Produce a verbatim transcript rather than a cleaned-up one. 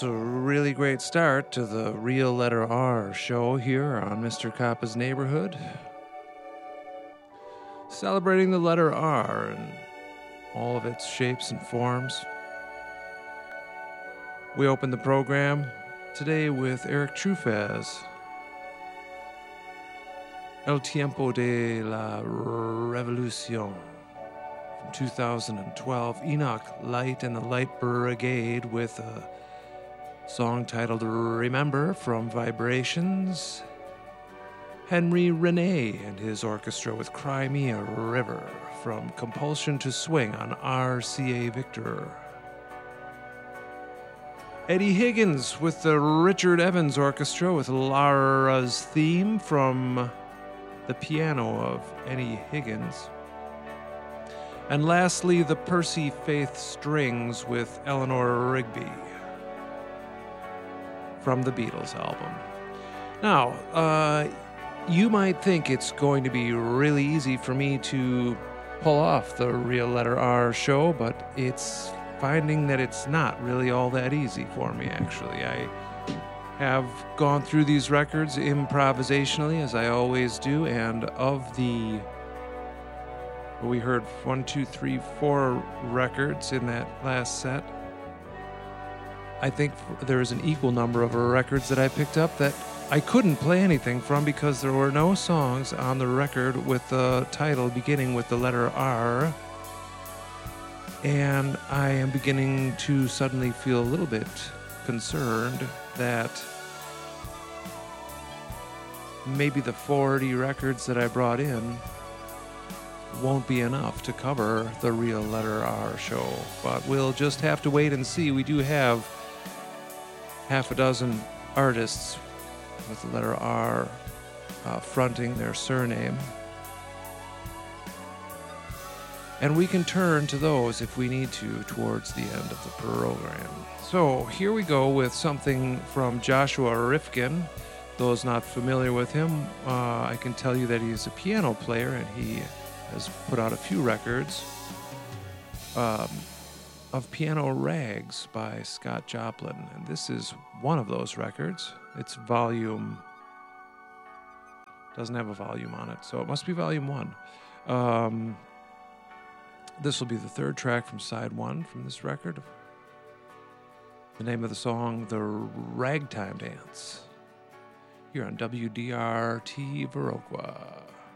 That's a really great start to the Real Letter R show here on Mister Kappa's Neighborhood. Celebrating the letter R and all of its shapes and forms. We opened the program today with Eric Truffaz. El Tiempo de la Revolución from two thousand twelve. Enoch Light and the Light Brigade with a song titled Remember from Vibrations. Henry Renee and his orchestra with Crimea River from Compulsion to Swing on R C A Victor. Eddie Higgins with the Richard Evans Orchestra with Lara's Theme from the piano of Eddie Higgins. And lastly, the Percy Faith Strings with Eleanor Rigby from the Beatles album. Now, uh, you might think it's going to be really easy for me to pull off the Real Letter R show, but it's finding that it's not really all that easy for me, actually. I have gone through these records improvisationally, as I always do, and of the, we heard one, two, three, four records in that last set, I think there is an equal number of records that I picked up that I couldn't play anything from because there were no songs on the record with the title beginning with the letter R. And I am beginning to suddenly feel a little bit concerned that maybe the forty records that I brought in won't be enough to cover the Real Letter R show. But we'll just have to wait and see. We do have half a dozen artists with the letter R uh, fronting their surname. And we can turn to those if we need to towards the end of the program. So here we go with something from Joshua Rifkin. Those not familiar with him, uh, I can tell you that he's a piano player and he has put out a few records um, of Piano Rags by Scott Joplin. And this is one of those records. It's volume, doesn't have a volume on it, so it must be volume one. Um, this will be the third track from side one from this record. The name of the song, The Ragtime Dance, here on W D R T Viroqua.